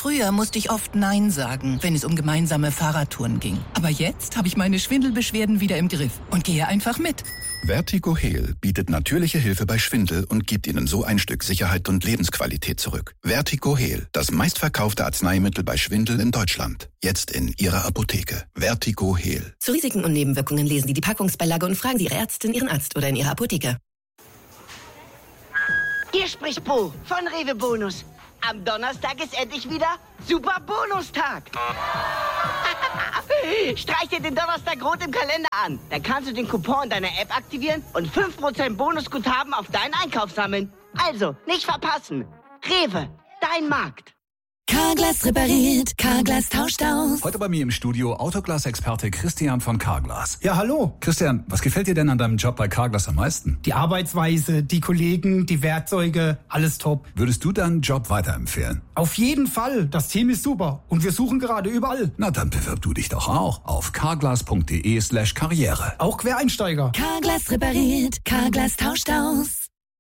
Früher musste ich oft Nein sagen, wenn es um gemeinsame Fahrradtouren ging. Aber jetzt habe ich meine Schwindelbeschwerden wieder im Griff und gehe einfach mit. Vertigo Heal bietet natürliche Hilfe bei Schwindel und gibt Ihnen so ein Stück Sicherheit und Lebensqualität zurück. Vertigo Heal, das meistverkaufte Arzneimittel bei Schwindel in Deutschland. Jetzt in Ihrer Apotheke. Vertigo Heal. Zu Risiken und Nebenwirkungen lesen Sie die Packungsbeilage und fragen Sie Ihre Ärztin, Ihren Arzt oder in Ihrer Apotheke. Hier spricht Bo von Rewe Bonus. Am Donnerstag ist endlich wieder Super Bonustag. Streich dir den Donnerstag rot im Kalender an. Dann kannst du den Coupon in deiner App aktivieren und 5% Bonusguthaben auf deinen Einkauf sammeln. Also, nicht verpassen. Rewe, dein Markt. Carglass repariert, Carglass tauscht aus. Heute bei mir im Studio Autoglas-Experte Christian von Carglass. Ja, hallo. Christian, was gefällt dir denn an deinem Job bei Carglass am meisten? Die Arbeitsweise, die Kollegen, die Werkzeuge, alles top. Würdest du deinen Job weiterempfehlen? Auf jeden Fall. Das Team ist super und wir suchen gerade überall. Na, dann bewirb du dich doch auch auf carglass.de/karriere. Auch Quereinsteiger. Carglass repariert, Carglass tauscht aus.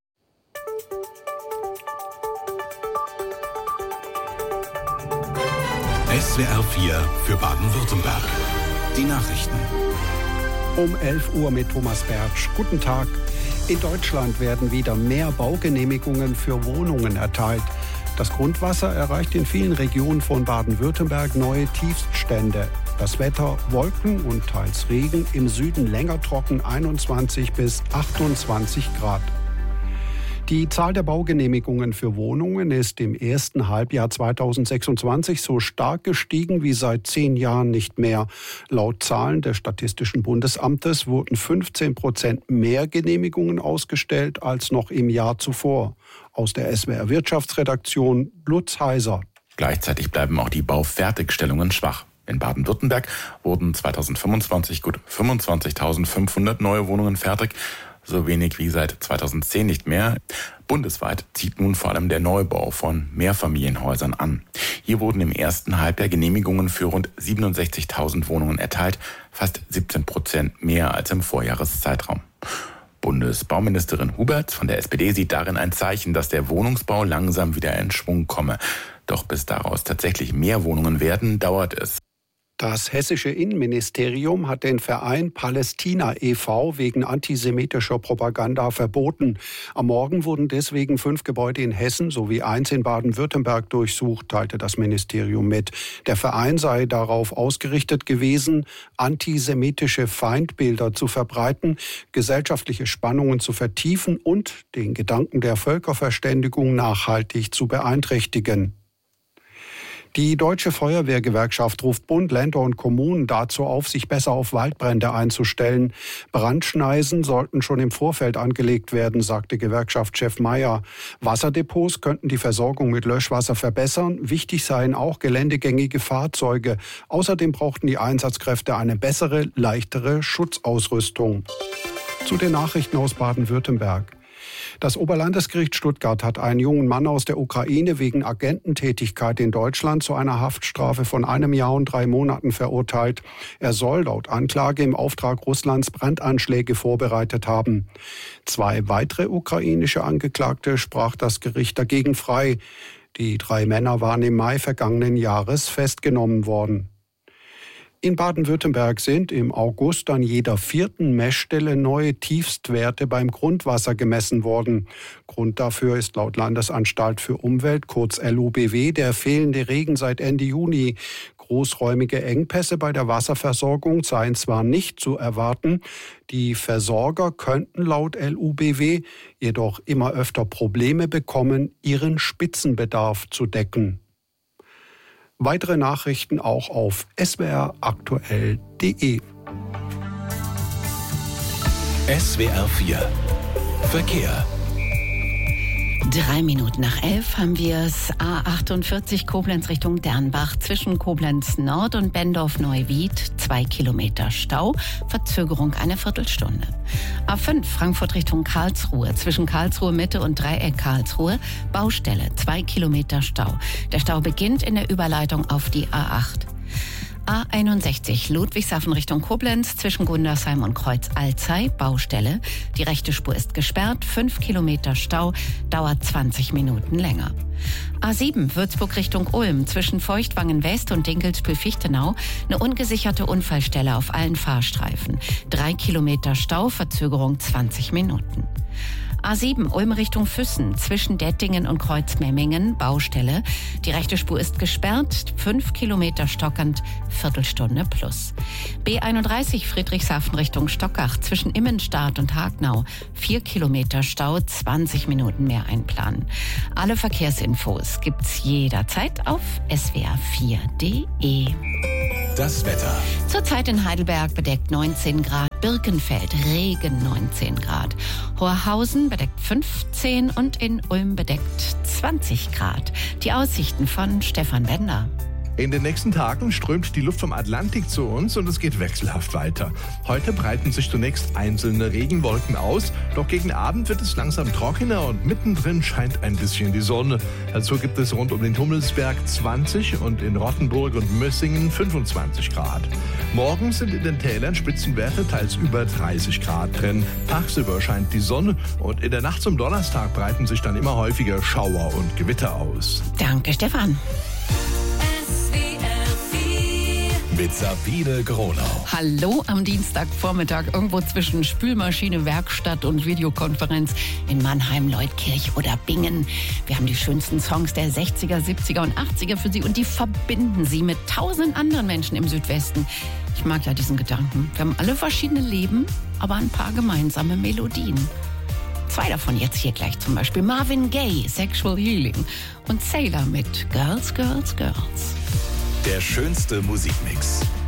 SWR 4 für Baden-Württemberg. Die Nachrichten. Um 11 Uhr mit Thomas Bertsch. Guten Tag. In Deutschland werden wieder mehr Baugenehmigungen für Wohnungen erteilt. Das Grundwasser erreicht in vielen Regionen von Baden-Württemberg neue Tiefststände. Das Wetter: Wolken und teils Regen, im Süden länger trocken, 21 bis 28 Grad. Die Zahl der Baugenehmigungen für Wohnungen ist im ersten Halbjahr 2026 so stark gestiegen wie seit 10 Jahren nicht mehr. Laut Zahlen des Statistischen Bundesamtes wurden 15% mehr Genehmigungen ausgestellt als noch im Jahr zuvor. Aus der SWR Wirtschaftsredaktion Lutz Heiser. Gleichzeitig bleiben auch die Baufertigstellungen schwach. In Baden-Württemberg wurden 2025 gut 25.500 neue Wohnungen fertig. So wenig wie seit 2010 nicht mehr. Bundesweit zieht nun vor allem der Neubau von Mehrfamilienhäusern an. Hier wurden im ersten Halbjahr Genehmigungen für rund 67.000 Wohnungen erteilt, fast 17% mehr als im Vorjahreszeitraum. Bundesbauministerin Huberts von der SPD sieht darin ein Zeichen, dass der Wohnungsbau langsam wieder in Schwung komme. Doch bis daraus tatsächlich mehr Wohnungen werden, dauert es. Das hessische Innenministerium hat den Verein Palästina e.V. wegen antisemitischer Propaganda verboten. Am Morgen wurden deswegen 5 Gebäude in Hessen sowie 1 in Baden-Württemberg durchsucht, teilte das Ministerium mit. Der Verein sei darauf ausgerichtet gewesen, antisemitische Feindbilder zu verbreiten, gesellschaftliche Spannungen zu vertiefen und den Gedanken der Völkerverständigung nachhaltig zu beeinträchtigen. Die Deutsche Feuerwehrgewerkschaft ruft Bund, Länder und Kommunen dazu auf, sich besser auf Waldbrände einzustellen. Brandschneisen sollten schon im Vorfeld angelegt werden, sagte Gewerkschaftschef Mayer. Wasserdepots könnten die Versorgung mit Löschwasser verbessern. Wichtig seien auch geländegängige Fahrzeuge. Außerdem brauchten die Einsatzkräfte eine bessere, leichtere Schutzausrüstung. Zu den Nachrichten aus Baden-Württemberg. Das Oberlandesgericht Stuttgart hat einen jungen Mann aus der Ukraine wegen Agententätigkeit in Deutschland zu einer Haftstrafe von 1 Jahr und 3 Monaten verurteilt. Er soll laut Anklage im Auftrag Russlands Brandanschläge vorbereitet haben. 2 weitere ukrainische Angeklagte sprach das Gericht dagegen frei. Die 3 Männer waren im Mai vergangenen Jahres festgenommen worden. In Baden-Württemberg sind im August an jeder 4. Messstelle neue Tiefstwerte beim Grundwasser gemessen worden. Grund dafür ist laut Landesanstalt für Umwelt, kurz LUBW, der fehlende Regen seit Ende Juni. Großräumige Engpässe bei der Wasserversorgung seien zwar nicht zu erwarten, die Versorger könnten laut LUBW jedoch immer öfter Probleme bekommen, ihren Spitzenbedarf zu decken. Weitere Nachrichten auch auf swraktuell.de. SWR 4 Verkehr. 3 Minuten nach 11 haben wir es. A48 Koblenz Richtung Dernbach zwischen Koblenz Nord und Bendorf-Neuwied 2 Kilometer Stau, Verzögerung eine Viertelstunde. A5 Frankfurt Richtung Karlsruhe zwischen Karlsruhe Mitte und Dreieck Karlsruhe Baustelle 2 Kilometer Stau. Der Stau beginnt in der Überleitung auf die A8. A61 Ludwigshafen Richtung Koblenz zwischen Gundersheim und Kreuz Alzey Baustelle. Die rechte Spur ist gesperrt, 5 Kilometer Stau, dauert 20 Minuten länger. A7 Würzburg Richtung Ulm zwischen Feuchtwangen West und Dinkelsbühl-Fichtenau eine ungesicherte Unfallstelle auf allen Fahrstreifen. 3 Kilometer Stau, Verzögerung 20 Minuten. A7 Ulm Richtung Füssen zwischen Dettingen und Kreuzmemmingen, Baustelle. Die rechte Spur ist gesperrt, 5 Kilometer stockend, Viertelstunde plus. B31 Friedrichshafen Richtung Stockach zwischen Immenstadt und Hagnau, 4 Kilometer Stau, 20 Minuten mehr einplanen. Alle Verkehrsinfos gibt's jederzeit auf swr4.de. Das Wetter. Zurzeit in Heidelberg bedeckt 19 Grad, Birkenfeld Regen 19 Grad, Horhausen bedeckt 15 und in Ulm bedeckt 20 Grad. Die Aussichten von Stefan Bender. In den nächsten Tagen strömt die Luft vom Atlantik zu uns und es geht wechselhaft weiter. Heute breiten sich zunächst einzelne Regenwolken aus, doch gegen Abend wird es langsam trockener und mittendrin scheint ein bisschen die Sonne. Dazu gibt es rund um den Hummelsberg 20 und in Rottenburg und Mössingen 25 Grad. Morgen sind in den Tälern Spitzenwerte teils über 30 Grad drin. Tagsüber scheint die Sonne und in der Nacht zum Donnerstag breiten sich dann immer häufiger Schauer und Gewitter aus. Danke, Stefan. Mit Sabine Gronau. Hallo am Dienstagvormittag, irgendwo zwischen Spülmaschine, Werkstatt und Videokonferenz in Mannheim, Leutkirch oder Bingen. Wir haben die schönsten Songs der 60er, 70er und 80er für Sie und die verbinden Sie mit 1000 anderen Menschen im Südwesten. Ich mag ja diesen Gedanken. Wir haben alle verschiedene Leben, aber ein paar gemeinsame Melodien. 2 davon jetzt hier gleich, zum Beispiel Marvin Gaye, Sexual Healing und Sailor mit Girls, Girls, Girls. Der schönste Musikmix.